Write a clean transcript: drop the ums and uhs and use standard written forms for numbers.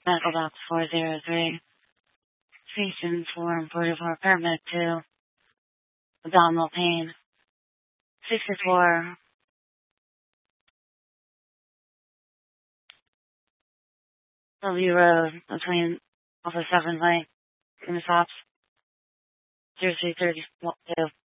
Medical Box 403. Station 4 and 44, permit 2. Abdominal pain. 64. W Road between off of 7th Lane and the stops. 0332.